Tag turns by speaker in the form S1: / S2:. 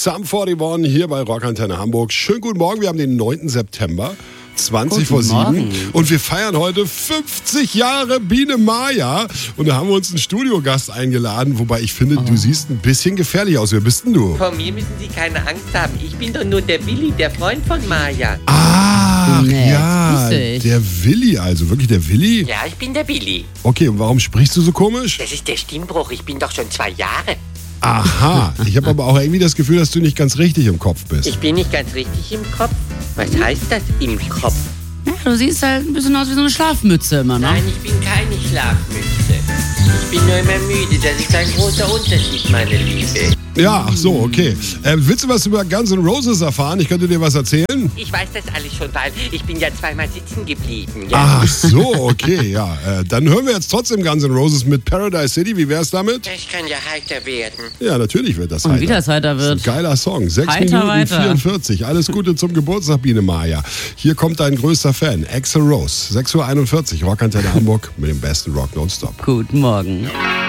S1: Sum 41 hier bei Rockantenne Hamburg. Schönen guten Morgen, wir haben den 9. September. 20 vor 7 und wir feiern heute 50 Jahre Biene Maya und da haben wir uns einen Studiogast eingeladen, wobei ich finde, du siehst ein bisschen gefährlich aus. Wer bist denn du?
S2: Vor mir müssen Sie keine Angst haben. Ich bin doch nur der Willi, der Freund von Maya.
S1: Ach, ja, der Willi also. Wirklich der Willi?
S2: Ja, ich bin der Willi.
S1: Okay, und warum sprichst du so komisch?
S2: Das ist der Stimmbruch. Ich bin doch schon 2 Jahre.
S1: Aha, ich habe aber auch irgendwie das Gefühl, dass du nicht ganz richtig im Kopf bist.
S2: Ich bin nicht ganz richtig im Kopf. Was heißt das im Kopf?
S3: Ja, du siehst halt ein bisschen aus wie so eine Schlafmütze immer, ne?
S2: Nein, ich bin keine Schlafmütze. Ich bin nur immer müde. Das ist ein großer Unterschied, meine Liebe.
S1: Ja, ach so, okay. Willst du was über Guns N' Roses erfahren? Ich könnte dir was erzählen.
S2: Ich weiß das alles schon, weil ich bin ja 2-mal sitzen geblieben. Ja.
S1: Ach so, okay, ja. Dann hören wir jetzt trotzdem Guns N' Roses mit Paradise City. Wie wär's damit?
S2: Das kann ja heiter werden.
S1: Ja, natürlich wird das
S3: Und
S1: heiter.
S3: wie das heiter wird.
S1: Das ist ein geiler Song. 6
S3: Heiter
S1: Minuten
S3: weiter.
S1: 44. Alles Gute zum Geburtstag, Biene Maya. Hier kommt dein größter Fan, Axl Rose. 6:41 Uhr, Rockantenne Hamburg mit dem besten Rock nonstop.
S3: Guten Morgen.